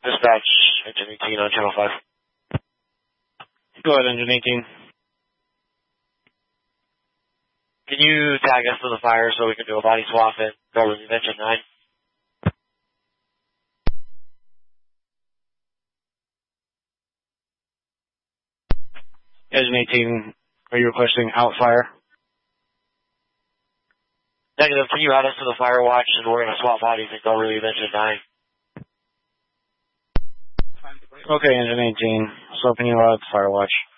Dispatch, Engine 18 on Channel 5. Go ahead, Engine 18. Can you tag us to the fire so we can do a body swap and go with Engine 9? Engine 18, are you requesting out fire? Negative, can you add us to the fire watch and we're going to swap bodies and go relieve Engine 9? Okay, Engine 18, swapping you out fire watch.